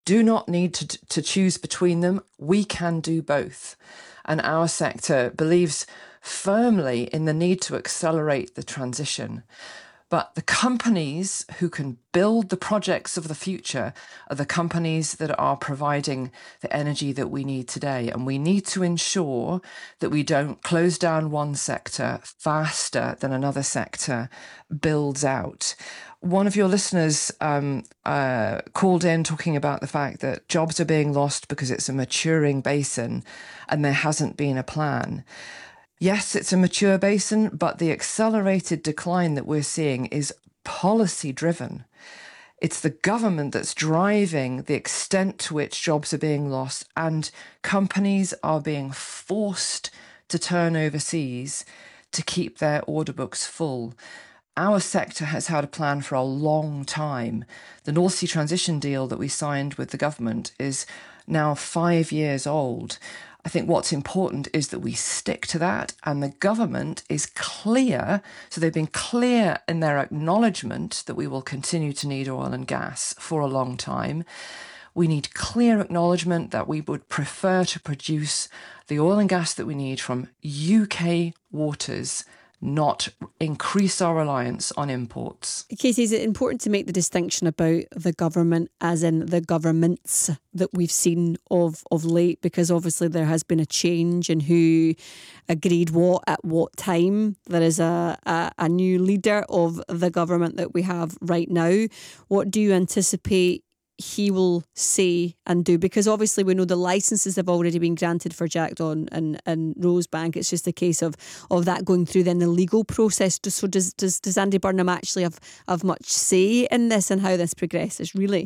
do not need to choose between them. We can do both. And our sector believes firmly in the need to accelerate the transition. But the companies who can build the projects of the future are the companies that are providing the energy that we need today. And we need to ensure that we don't close down one sector faster than another sector builds out. One of your listeners called in talking about the fact that jobs are being lost because it's a maturing basin and there hasn't been a plan. Yes, it's a mature basin, but the accelerated decline that we're seeing is policy driven. It's the government that's driving the extent to which jobs are being lost, and companies are being forced to turn overseas to keep their order books full. Our sector has had a plan for a long time. The North Sea Transition Deal that we signed with the government is now 5 years old. I think what's important is that we stick to that, and the government is clear. So they've been clear in their acknowledgement that we will continue to need oil and gas for a long time. We need clear acknowledgement that we would prefer to produce the oil and gas that we need from UK waters, not increase our reliance on imports. Katie, is it important to make the distinction about the government as in the governments that we've seen of late? Because obviously there has been a change in who agreed what at what time. There is a new leader of the government that we have right now. What do you anticipate he will say and do? Because obviously we know the licences have already been granted for Jackdaw and Rosebank. It's just a case of that going through then the legal process. So does Andy Burnham actually have much say in this and how this progresses, really?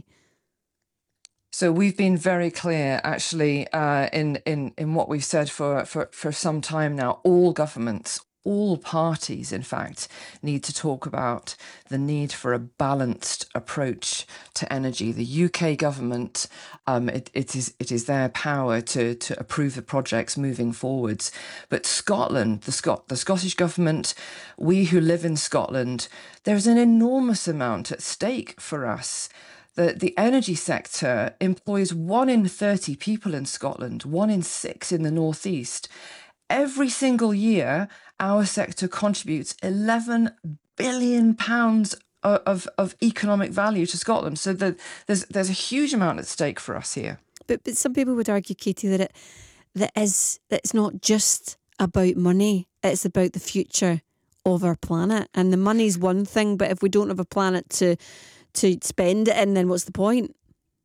So we've been very clear, actually, in what we've said for some time now. All governments, all parties, in fact, need to talk about the need for a balanced approach to energy. The UK government, it is their power to approve the projects moving forwards. But Scotland, the Scottish government, we who live in Scotland, there's an enormous amount at stake for us. The energy sector employs 1 in 30 people in Scotland, 1 in 6 in the northeast. Every single year, our sector contributes £11 billion of economic value to Scotland. So there's a huge amount at stake for us here. But some people would argue, Katie, that it's not just about money. It's about the future of our planet. And the money's one thing, but if we don't have a planet to spend it in, then what's the point?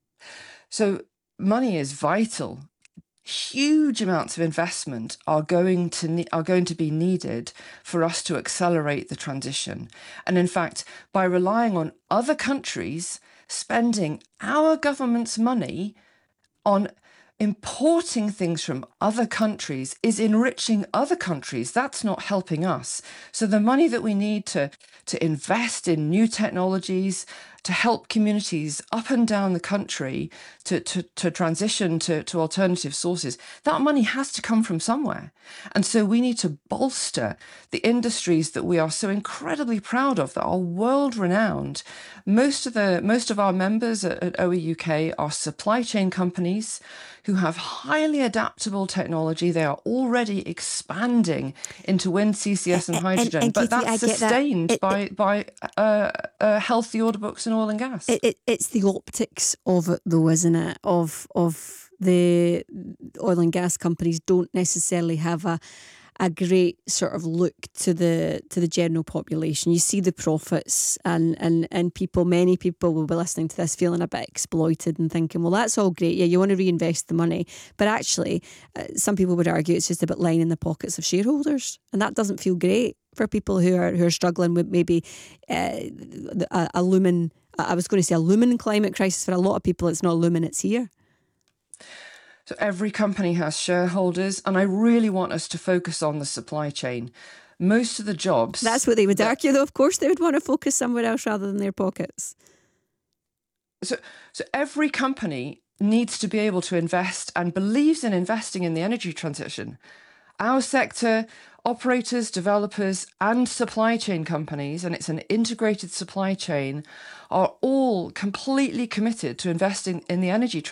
So money is vital. Huge amounts of investment are going to be needed for us to accelerate the transition. And in fact, by relying on other countries spending our government's money on importing things from other countries is enriching other countries. That's not helping us. So the money that we need to invest in new technologies, to help communities up and down the country to transition to alternative sources, that money has to come from somewhere. And so we need to bolster the industries that we are so incredibly proud of, that are world renowned. Most of our members at OE UK are supply chain companies who have highly adaptable technology. They are already expanding into wind, CCS and hydrogen, and but Katie, that's sustained by healthy order books in oil and gas. It's the optics of it, though, isn't it? Of the oil and gas companies don't necessarily have a great sort of look to the general population. You see the profits, and many people will be listening to this feeling a bit exploited and thinking, well, that's all great. Yeah, you want to reinvest the money, but actually, some people would argue it's just about lining the pockets of shareholders, and that doesn't feel great for people who are struggling with maybe a looming. I was going to say a looming climate crisis. For a lot of people, it's not looming; it's here. So every company has shareholders, and I really want us to focus on the supply chain. Most of the jobs... That's what they would argue, though. Of course, they would want to focus somewhere else rather than their pockets. So every company needs to be able to invest and believes in investing in the energy transition. our sector, operators, developers, and supply chain companies, and it's an integrated supply chain, are all completely committed to investing in the energy